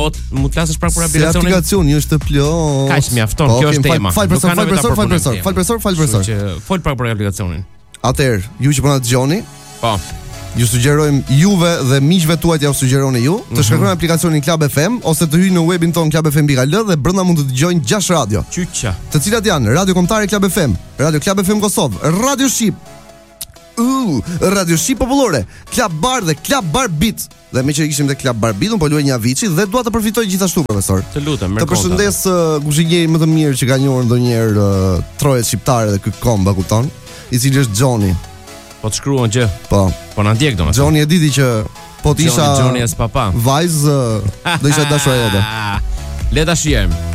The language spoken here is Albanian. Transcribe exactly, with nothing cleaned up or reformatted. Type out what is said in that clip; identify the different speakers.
Speaker 1: plot, mund të flasësh pak për
Speaker 2: Si
Speaker 1: aplikacionin.
Speaker 2: aplikacioni është plot.
Speaker 1: Kaq mjafton,
Speaker 2: Po,
Speaker 1: kjo
Speaker 2: okay,
Speaker 1: është
Speaker 2: fal-
Speaker 1: tema.
Speaker 2: Fal
Speaker 1: Nuk
Speaker 2: profesor,
Speaker 1: ka
Speaker 2: fal
Speaker 1: nevojë ta
Speaker 2: profesor, fal
Speaker 1: përmend
Speaker 2: profesor,
Speaker 1: temën.
Speaker 2: fal profesor, fal
Speaker 1: Kështu
Speaker 2: profesor.
Speaker 1: që fol pak për aplikacionin.
Speaker 2: Atëherë, ju që po na dëgjoni,
Speaker 1: Po.
Speaker 2: ju sugjerojmë juve dhe miqve tuaj t'ja u sugjeroni ju të shkarkojnë aplikacionin Club F M ose të hyjnë në webin ton club f m pikë al dhe brenda mund të dëgjojnë gjashtë radio.
Speaker 1: Qyqa.
Speaker 2: Të cilat janë Radio Kombëtare Club F M, Radio Club F M Kosovë, Radio Shqip, uh, Radio Shqip Popullore, Club Bar dhe Club Bar Beat. Dhe me që kishim te Club Bar Beat, un po luaj një Avicii dhe dua të përfitoj gjithashtu profesor.
Speaker 1: Të lutem, merr
Speaker 2: Të përshëndes uh, kuzhinjerin më të mirë që ka njohur ndonjëherë uh, trojet shqiptare dhe ky komba kupton, i cili është Xhoni.
Speaker 1: Po të shkruan gjë.
Speaker 2: Po.
Speaker 1: Po na ndjek domethënë.
Speaker 2: Xhoni e diti që po të isha
Speaker 1: Xhoni as papa.
Speaker 2: vajzë, do isha dashur jote.
Speaker 1: Le ta shijojmë.